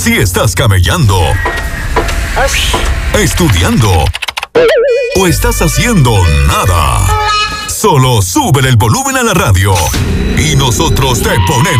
Si estás camellando, estudiando o estás haciendo nada, solo sube el volumen a la radio y nosotros te ponemos